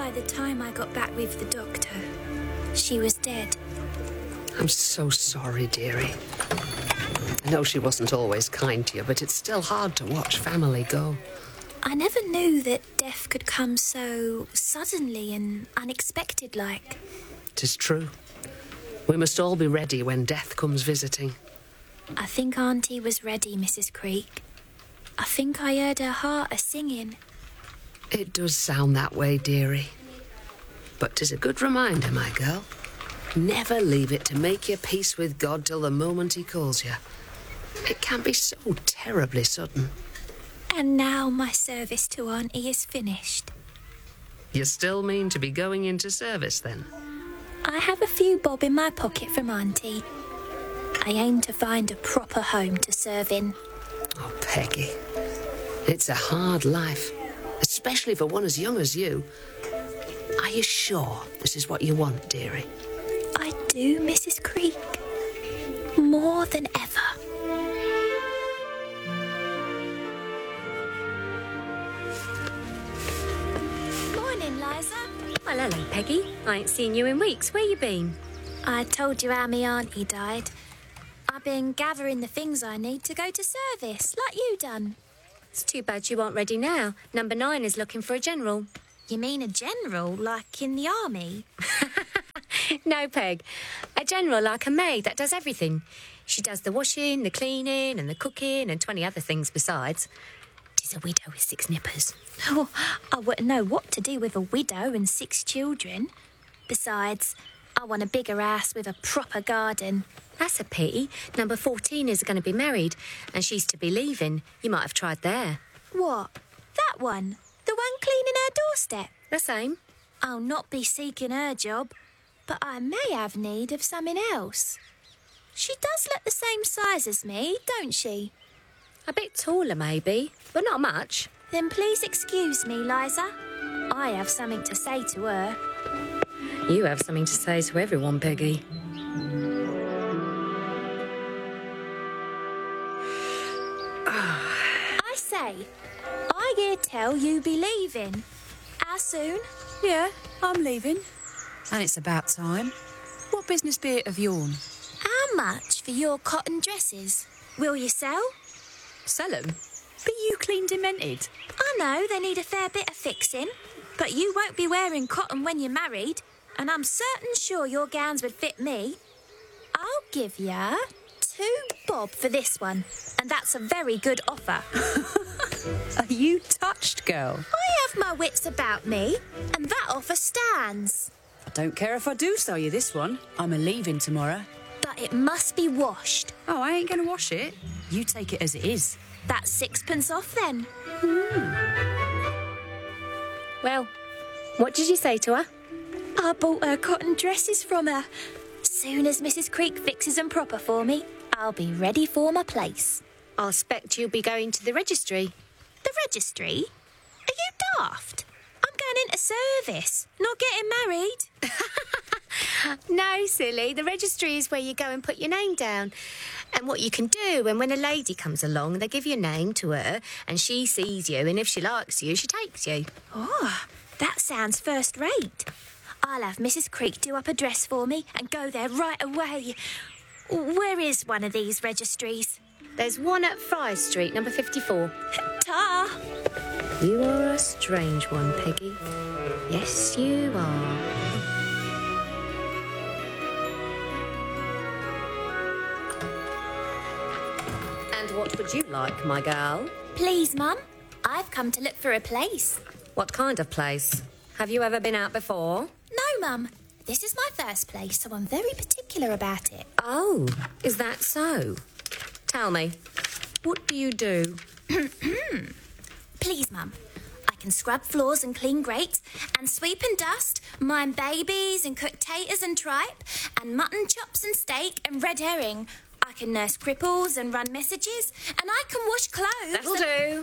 by the time I got back with the doctor, she was dead. I'm so sorry, dearie. I know she wasn't always kind to you, but it's still hard to watch family go. I never knew that death could come so suddenly and unexpected-like. 'Tis true. We must all be ready when death comes visiting. I think Auntie was ready, Mrs. Creek. I think I heard her heart a-singing. It does sound that way, dearie. But 'tis a good reminder, my girl. Never leave it to make your peace with God till the moment he calls you. It can be so terribly sudden. And now my service to Auntie is finished. You still mean to be going into service, then? I have a few bob in my pocket from Auntie. I aim to find a proper home to serve in. Oh, Peggy. It's a hard life, especially for one as young as you. Are you sure this is what you want, dearie? I do, Mrs. Creek. More than ever. Morning, Liza. Well, hello, Peggy. I ain't seen you in weeks. Where you been? I told you how my auntie died. I've been gathering the things I need to go to service, like you done. It's too bad you aren't ready now. Number 9 is looking for a general. You mean a general, like in the army? No, Peg. A general like a maid that does everything. She does the washing, the cleaning and the cooking and 20 other things besides. She's a widow with 6 nippers. Oh, I wouldn't know what to do with a widow and 6 children. Besides, I want a bigger house with a proper garden. That's a pity. Number 14 is going to be married and she's to be leaving. You might have tried there. What? That one? The one cleaning her doorstep? The same. I'll not be seeking her job, but I may have need of something else. She does look the same size as me, don't she? A bit taller, maybe, but not much. Then please excuse me, Liza. I have something to say to her. You have something to say to everyone, Peggy. I say, I hear tell you be leaving. How soon? Yeah, I'm leaving. And it's about time. What business be it of yourn? How much for your cotton dresses? Will you sell? Sell 'em? Be you clean demented? I know they need a fair bit of fixing, but you won't be wearing cotton when you're married, and I'm certain sure your gowns would fit me. I'll give ya 2 bob for this one, and that's a very good offer. Are you touched, girl? I have my wits about me, and that offer stands. I don't care if I do sell you this one. I'm a-leaving tomorrow. But it must be washed. Oh, I ain't going to wash it. You take it as it is. That's 6pence off then. Well, what did you say to her? I bought her cotton dresses from her. Soon as Mrs. Creek fixes them proper for me, I'll be ready for my place. I expect you'll be going to the registry. The registry? Are you daft? I'm going into service, not getting married. No, silly. The registry is where you go and put your name down. And what you can do, and when a lady comes along, they give your name to her, and she sees you, and if she likes you, she takes you. Oh, that sounds first rate. I'll have Mrs. Creek do up a dress for me and go there right away. Where is one of these registries? There's one at Fry Street, number 54. Ta! You are a strange one, Peggy. Yes, you are. And what would you like, my girl? Please, Mum. I've come to look for a place. What kind of place? Have you ever been out before? No, Mum. This is my first place, so I'm very particular about it. Oh, is that so? Tell me, what do you do? Please, Mum. I can scrub floors and clean grates and sweep and dust, mind babies and cook taters and tripe and mutton chops and steak and red herring. I can nurse cripples and run messages and I can wash clothes. That'll do.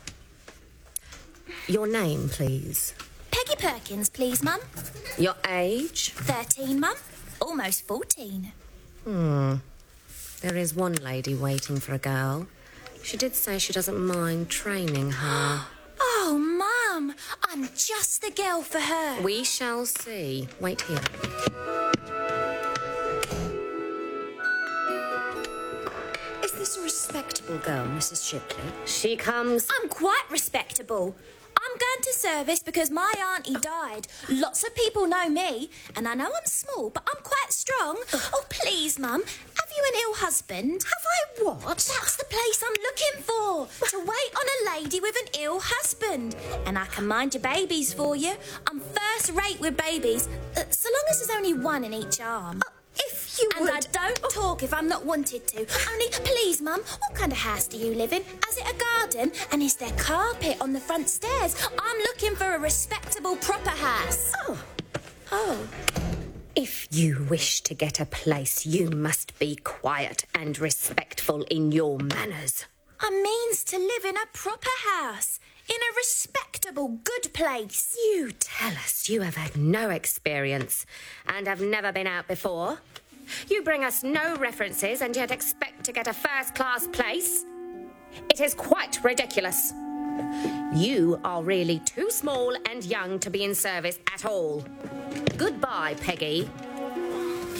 Your name, please. Peggy Perkins, please, Mum. Your age? 13, Mum. Almost 14. There is one lady waiting for a girl. She did say she doesn't mind training her. Oh, Mum, I I'm just the girl for her. We shall see. Wait here. Is this a respectable girl, Mrs. Shipley? She comes. I'm quite respectable. I'm going to service because my auntie died. Lots of people know me, and I know I'm small, but I'm quite strong. Oh, please, Mum, have you an ill husband? Have I what? That's the place I'm looking for, to wait on a lady with an ill husband. And I can mind your babies for you. I'm first rate with babies, so long as there's only one in each arm. If you And would... I don't talk if I'm not wanted to. Only, please, Mum, what kind of house do you live in? Has it a garden? And is there carpet on the front stairs? I'm looking for a respectable, proper house. Oh. If you wish to get a place, you must be quiet and respectful in your manners. I means to live in a proper house. In a respectable, good place. You tell us you have had no experience and have never been out before. You bring us no references and yet expect to get a first-class place. It is quite ridiculous. You are really too small and young to be in service at all. Goodbye, Peggy.